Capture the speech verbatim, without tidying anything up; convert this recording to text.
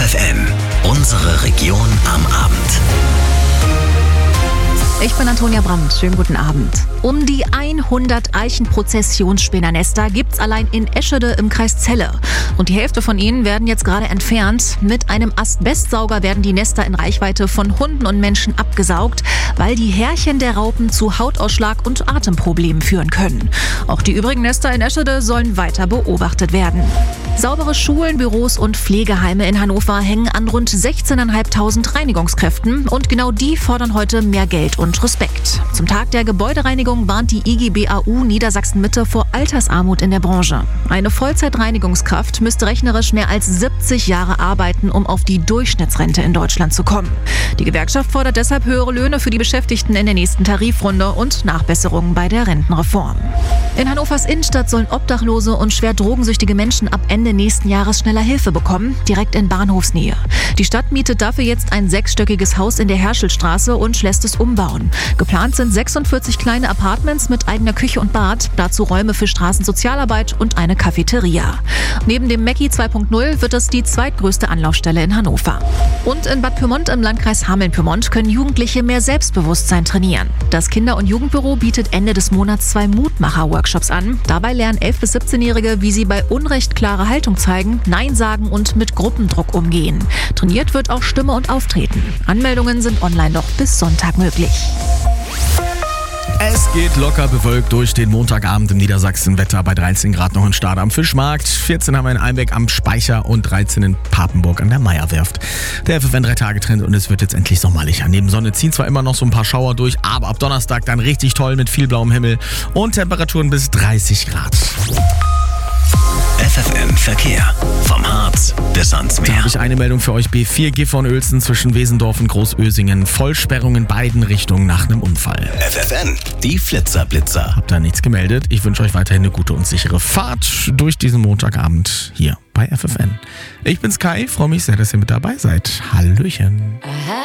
F M, unsere Region am Abend. Ich bin Antonia Brandt. Schönen guten Abend. Um die hundert Eichenprozessionsspinnernester gibt's allein in Eschede im Kreis Celle. Und die Hälfte von ihnen werden jetzt gerade entfernt. Mit einem Asbestsauger werden die Nester in Reichweite von Hunden und Menschen abgesaugt, weil die Härchen der Raupen zu Hautausschlag und Atemproblemen führen können. Auch die übrigen Nester in Eschede sollen weiter beobachtet werden. Saubere Schulen, Büros und Pflegeheime in Hannover hängen an rund sechzehntausendfünfhundert Reinigungskräften. Und genau die fordern heute mehr Geld und Respekt. Zum Tag der Gebäudereinigung warnt die I G B A U Niedersachsen-Mitte vor Altersarmut in der Branche. Eine Vollzeitreinigungskraft müsste rechnerisch mehr als siebzig Jahre arbeiten, um auf die Durchschnittsrente in Deutschland zu kommen. Die Gewerkschaft fordert deshalb höhere Löhne für die Beschäftigten in der nächsten Tarifrunde und Nachbesserungen bei der Rentenreform. In Hannovers Innenstadt sollen Obdachlose und schwer drogensüchtige Menschen ab Ende nächsten Jahres schneller Hilfe bekommen, direkt in Bahnhofsnähe. Die Stadt mietet dafür jetzt ein sechsstöckiges Haus in der Herschelstraße und lässt es umbauen. Geplant sind sechsundvierzig kleine Apartments mit eigener Küche und Bad, dazu Räume für Straßensozialarbeit und eine Cafeteria. Neben dem Mecki zwei Punkt null wird es die zweitgrößte Anlaufstelle in Hannover. Und in Bad Pyrmont im Landkreis Hameln-Pyrmont können Jugendliche mehr Selbstbewusstsein trainieren. Das Kinder- und Jugendbüro bietet Ende des Monats zwei Mutmacher-Workshops an. Dabei lernen elf- bis siebzehnjährige, wie sie bei Unrecht klare Haltung zeigen, Nein sagen und mit Gruppendruck umgehen. Trainiert wird auch Stimme und Auftreten. Anmeldungen sind online noch bis Sonntag möglich. Es geht locker bewölkt durch den Montagabend im Niedersachsen. Wetter bei dreizehn Grad noch in Stade am Fischmarkt. vierzehn haben wir in Einbeck am Speicher und dreizehn in Papenburg an der Meierwerft. Der F F N drei Tage Trend und es wird jetzt endlich sommerlicher. Neben Sonne ziehen zwar immer noch so ein paar Schauer durch, aber ab Donnerstag dann richtig toll mit viel blauem Himmel und Temperaturen bis dreißig Grad. F F M Verkehr. Vom Harz bis ans Da Meer. habe ich eine Meldung für euch. B vier Gifhorn-Uelzen zwischen Wesendorf und Großösingen. Vollsperrung in beiden Richtungen nach einem Unfall. F F N, die Flitzerblitzer. Habt da nichts gemeldet. Ich wünsche euch weiterhin eine gute und sichere Fahrt durch diesen Montagabend hier bei F F N. Ich bin's Kai, freue mich sehr, dass ihr mit dabei seid. Hallöchen.